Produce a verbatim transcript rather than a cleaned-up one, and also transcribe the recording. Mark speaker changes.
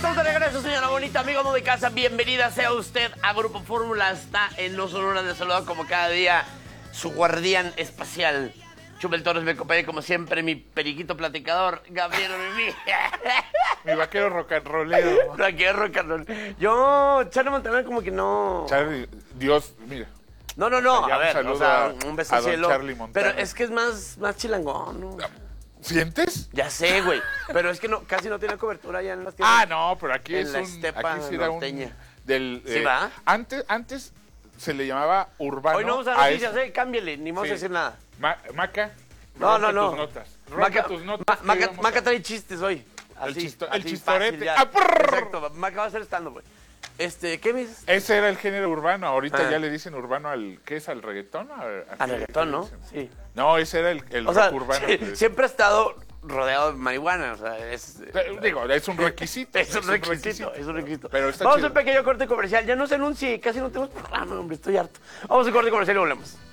Speaker 1: estamos de regreso, señora bonita, amigo amo de casa. Bienvenida sea usted a Grupo Fórmula. Está en No Son Horas de Saludar como cada día su guardián espacial. Chumel Torres me acompaña como siempre, mi periquito platicador, Gabriel Mimi.
Speaker 2: Mi vaquero rock and rollero.
Speaker 1: Vaquero rock and roll. Yo, Charlie Montaner como que no...
Speaker 2: Charlie, Dios, mira.
Speaker 1: No, no, no,
Speaker 2: Allá
Speaker 1: a
Speaker 2: un
Speaker 1: ver,
Speaker 2: saludo
Speaker 1: o sea,
Speaker 2: a-
Speaker 1: un beso
Speaker 2: a
Speaker 1: al
Speaker 2: don
Speaker 1: cielo.
Speaker 2: Charlie Montana.
Speaker 1: Pero es que es más, más chilangón, ¿no?
Speaker 2: ¿Sientes?
Speaker 1: Ya sé, güey. Pero es que no, casi no tiene cobertura allá en las tiendas.
Speaker 2: Ah, no, pero aquí
Speaker 1: En
Speaker 2: es
Speaker 1: la
Speaker 2: un...
Speaker 1: estepa
Speaker 2: Aquí sí era un...
Speaker 1: norteña.
Speaker 2: Del,
Speaker 1: ¿Sí
Speaker 2: eh,
Speaker 1: va?
Speaker 2: Antes, antes se le llamaba urbano.
Speaker 1: Hoy no vamos a
Speaker 2: a
Speaker 1: dar noticias,
Speaker 2: eso.
Speaker 1: eh, cámbiale, ni vamos
Speaker 2: Sí.
Speaker 1: a decir nada.
Speaker 2: Ma- Maca,
Speaker 1: No, no,
Speaker 2: rompe
Speaker 1: no.
Speaker 2: tus notas. Rompe
Speaker 1: Maca,
Speaker 2: tus notas.
Speaker 1: Ma-
Speaker 2: que
Speaker 1: Maca,
Speaker 2: vamos
Speaker 1: Maca
Speaker 2: a-
Speaker 1: trae chistes hoy.
Speaker 2: El
Speaker 1: Así,
Speaker 2: chisto- el
Speaker 1: así,
Speaker 2: chistorete.
Speaker 1: fácil, ya.
Speaker 2: ¡Ah, prrr!
Speaker 1: Exacto, Maca va a ser estando, güey. Este, ¿qué me dices?
Speaker 2: Ese era el género urbano. Ahorita
Speaker 1: Ah.
Speaker 2: ya le dicen urbano al... ¿Qué es? ¿Al reggaetón? ¿A, a
Speaker 1: Al
Speaker 2: qué-
Speaker 1: reggaetón,
Speaker 2: qué
Speaker 1: ¿no?
Speaker 2: dicen?
Speaker 1: Sí.
Speaker 2: No, ese era el, el
Speaker 1: O
Speaker 2: rock
Speaker 1: sea,
Speaker 2: urbano.
Speaker 1: sí,
Speaker 2: que-
Speaker 1: siempre ha estado rodeado de marihuana, o sea, es...
Speaker 2: Eh, Digo, es un requisito.
Speaker 1: Es un requisito, es un requisito.
Speaker 2: Pero está
Speaker 1: Vamos
Speaker 2: chido.
Speaker 1: a un pequeño corte comercial. Ya no se anuncie, casi no tenemos programa, hombre, estoy harto. Vamos a un corte comercial y volvemos.